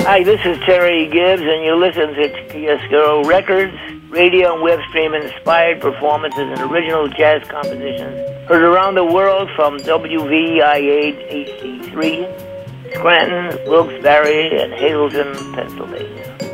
Hi, this is Terry Gibbs, and you listen to Chiaroscuro Records, radio and web stream inspired performances and original jazz compositions heard around the world from WVIA HD3, Scranton, Wilkes-Barre, and Hazleton, Pennsylvania.